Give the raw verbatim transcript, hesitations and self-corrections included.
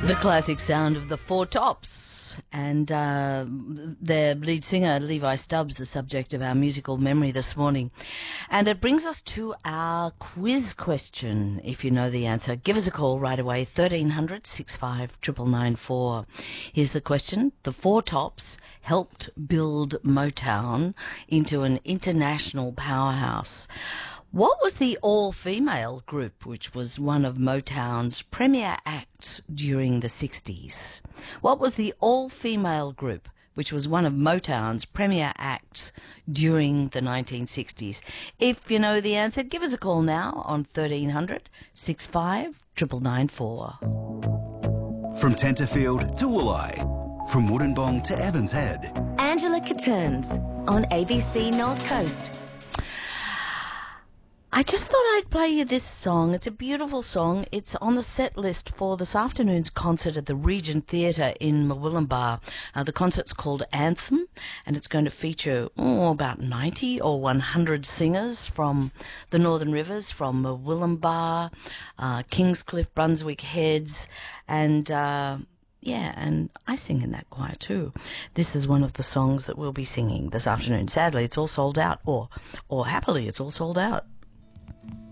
The classic sound of the Four Tops, and uh, their lead singer, Levi Stubbs, the subject of our musical memory this morning. And it brings us to our quiz question. If you know the answer, give us a call right away, thirteen hundred, sixty-five, nine nine nine four. Here's the question. The Four Tops helped build Motown into an international powerhouse. What was the all-female group which was one of Motown's premier acts during the sixties? What was the all-female group which was one of Motown's premier acts during the nineteen sixties? If you know the answer, give us a call now on thirteen hundred, sixty-five, nine nine nine four. From Tenterfield to Wooli, from Wollongong to Evans Head. Angela Catterns on A B C North Coast. I just thought I'd play you this song. It's a beautiful song. It's on the set list for this afternoon's concert at the Regent Theatre in Murwillumbah. Uh, the concert's called Anthem, and it's going to feature oh, about ninety or one hundred singers from the Northern Rivers, from Murwillumbah, uh, Kingscliff, Brunswick Heads, and... Uh, Yeah, and I sing in that choir too. This is one of the songs that we'll be singing this afternoon. Sadly, it's all sold out, or or happily, it's all sold out.